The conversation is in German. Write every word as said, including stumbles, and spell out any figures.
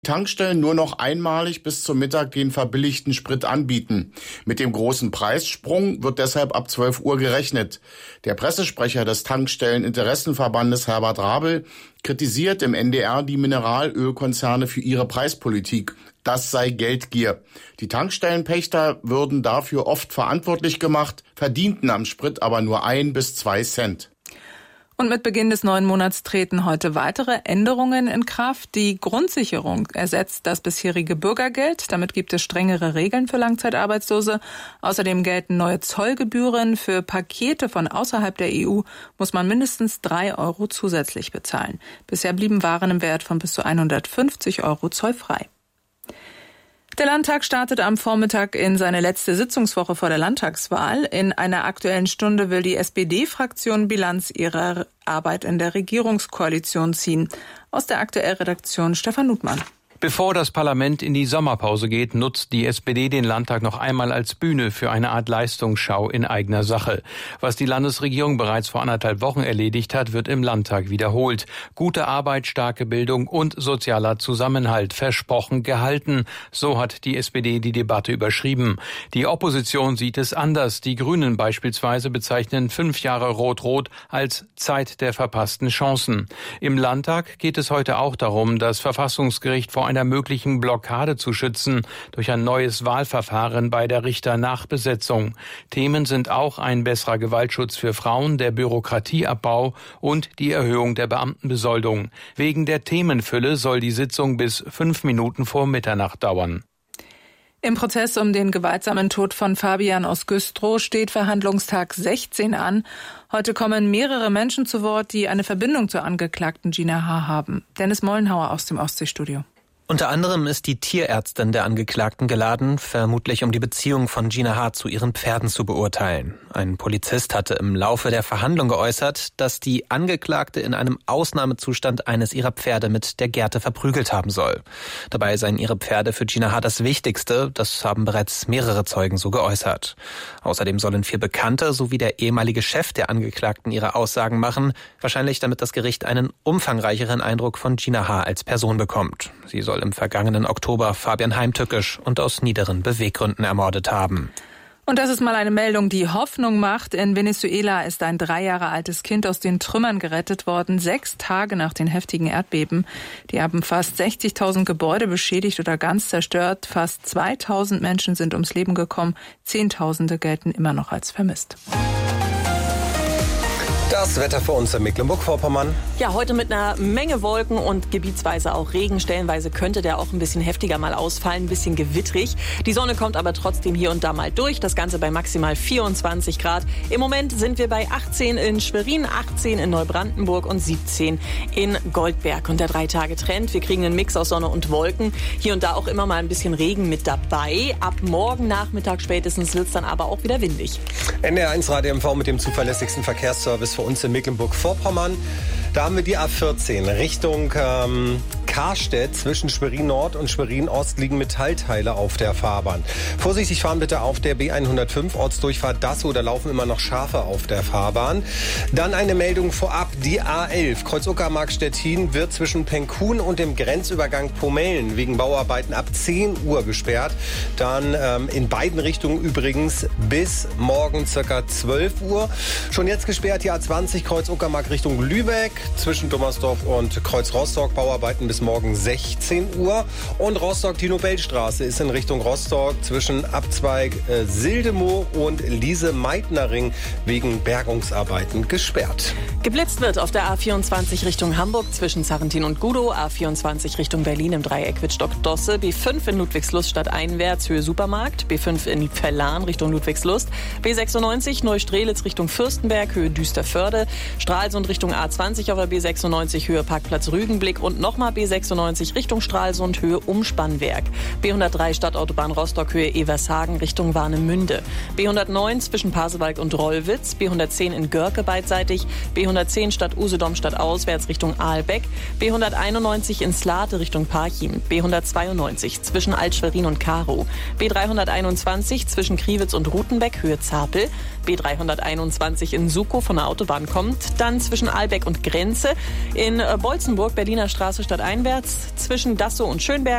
Tankstellen nur noch einmalig bis zum Mittag den verbilligten Sprit anbieten. Mit dem großen Preissprung wird deshalb ab zwölf Uhr gerechnet. Der Pressesprecher des Tankstelleninteressenverbandes Herbert Rabel kritisiert im N D R die Mineralölkonzerne für ihre Preispolitik. Das sei Geldgier. Die Tankstellenpächter würden dafür oft verantwortlich gemacht, verdienten am Sprit aber nur ein bis zwei Cent. Und mit Beginn des neuen Monats treten heute weitere Änderungen in Kraft. Die Grundsicherung ersetzt das bisherige Bürgergeld. Damit gibt es strengere Regeln für Langzeitarbeitslose. Außerdem gelten neue Zollgebühren. Für Pakete von außerhalb der E U muss man mindestens drei Euro zusätzlich bezahlen. Bisher blieben Waren im Wert von bis zu hundertfünfzig Euro zollfrei. Der Landtag startet am Vormittag in seine letzte Sitzungswoche vor der Landtagswahl. In einer Aktuellen Stunde will die S P D-Fraktion Bilanz ihrer Arbeit in der Regierungskoalition ziehen. Aus der Aktuell-Redaktion Stefan Nutmann. Bevor das Parlament in die Sommerpause geht, nutzt die S P D den Landtag noch einmal als Bühne für eine Art Leistungsschau in eigener Sache. Was die Landesregierung bereits vor anderthalb Wochen erledigt hat, wird im Landtag wiederholt. Gute Arbeit, starke Bildung und sozialer Zusammenhalt. Versprochen, gehalten. So hat die S P D die Debatte überschrieben. Die Opposition sieht es anders. Die Grünen beispielsweise bezeichnen fünf Jahre Rot-Rot als Zeit der verpassten Chancen. Im Landtag geht es heute auch darum, das Verfassungsgericht vor einer möglichen Blockade zu schützen durch ein neues Wahlverfahren bei der Richternachbesetzung. Themen sind auch ein besserer Gewaltschutz für Frauen, der Bürokratieabbau und die Erhöhung der Beamtenbesoldung. Wegen der Themenfülle soll die Sitzung bis fünf Minuten vor Mitternacht dauern. Im Prozess um den gewaltsamen Tod von Fabian aus Güstrow steht Verhandlungstag sechzehn an. Heute kommen mehrere Menschen zu Wort, die eine Verbindung zur Angeklagten Gina H. haben. Dennis Mollenhauer aus dem Ostseestudio. Unter anderem ist die Tierärztin der Angeklagten geladen, vermutlich um die Beziehung von Gina H. zu ihren Pferden zu beurteilen. Ein Polizist hatte im Laufe der Verhandlung geäußert, dass die Angeklagte in einem Ausnahmezustand eines ihrer Pferde mit der Gerte verprügelt haben soll. Dabei seien ihre Pferde für Gina H. das Wichtigste, das haben bereits mehrere Zeugen so geäußert. Außerdem sollen vier Bekannte sowie der ehemalige Chef der Angeklagten ihre Aussagen machen, wahrscheinlich damit das Gericht einen umfangreicheren Eindruck von Gina H. als Person bekommt. Sie soll im vergangenen Oktober Fabian heimtückisch und aus niederen Beweggründen ermordet haben. Und das ist mal eine Meldung, die Hoffnung macht. In Venezuela ist ein drei Jahre altes Kind aus den Trümmern gerettet worden, sechs Tage nach den heftigen Erdbeben. Die haben fast sechzigtausend Gebäude beschädigt oder ganz zerstört. Fast zweitausend Menschen sind ums Leben gekommen. Zehntausende gelten immer noch als vermisst. Das Wetter für uns in Mecklenburg-Vorpommern. Ja, heute mit einer Menge Wolken und gebietsweise auch Regen. Stellenweise könnte der auch ein bisschen heftiger mal ausfallen, ein bisschen gewittrig. Die Sonne kommt aber trotzdem hier und da mal durch. Das Ganze bei maximal vierundzwanzig Grad. Im Moment sind wir bei achtzehn in Schwerin, achtzehn in Neubrandenburg und siebzehn in Goldberg. Und der Drei-Tage-Trend, wir kriegen einen Mix aus Sonne und Wolken. Hier und da auch immer mal ein bisschen Regen mit dabei. Ab morgen Nachmittag spätestens wird es dann aber auch wieder windig. N D R eins Radio M V mit dem zuverlässigsten Verkehrsservice für uns in Mecklenburg-Vorpommern. Da haben wir die A vierzehn Richtung ähm, Karstedt. Zwischen Schwerin Nord und Schwerin Ost liegen Metallteile auf der Fahrbahn. Vorsichtig fahren bitte auf der B hundertfünf, Ortsdurchfahrt Dassow. Da laufen immer noch Schafe auf der Fahrbahn. Dann eine Meldung vorab. Die A elf Kreuz-Uckermark-Stettin wird zwischen Penkun und dem Grenzübergang Pomellen wegen Bauarbeiten ab zehn Uhr gesperrt. Dann ähm, in beiden Richtungen übrigens bis morgen ca. zwölf Uhr. Schon jetzt gesperrt die A zwanzig Kreuz-Uckermark Richtung Lübeck. Zwischen Dummersdorf und Kreuz-Rostock Bauarbeiten bis morgen sechzehn Uhr. Und Rostock-Tino-Bell-Straße ist in Richtung Rostock zwischen Abzweig äh, Sildemow und Liese-Meitner-Ring wegen Bergungsarbeiten gesperrt. Geblitzt wird auf der A vierundzwanzig Richtung Hamburg zwischen Sarrentin und Gudow, A vierundzwanzig Richtung Berlin im Dreieck Wittstock-Dosse, B fünf in Ludwigslust stadteinwärts Höhe Supermarkt, B fünf in Verlan Richtung Ludwigslust, B sechsundneunzig Neustrelitz Richtung Fürstenberg Höhe Düsterförde, Stralsund Richtung A zwanzig auf der B sechsundneunzig Höhe Parkplatz Rügenblick und nochmal B sechsundneunzig Richtung Stralsund Höhe Umspannwerk, B hundertdrei Stadtautobahn Rostock Höhe Evershagen Richtung Warnemünde, B hundertneun zwischen Pasewalk und Rollwitz, B hundertzehn in Görke beidseitig, B hundertzehn Stadt Usedom stadtauswärts Richtung Aalbeck, B hunderteinundneunzig in Slate Richtung Parchim, B hundertzweiundneunzig zwischen Altschwerin und Karow, B dreihunderteinundzwanzig zwischen Kriwitz und Rutenbeck Höhe Zapel, B dreihunderteinundzwanzig in Sukow von der Autobahn kommt. Dann zwischen Ahlbeck und Grenze. In Bolzenburg, Berliner Straße stadteinwärts. Zwischen Dassow und Schönberg.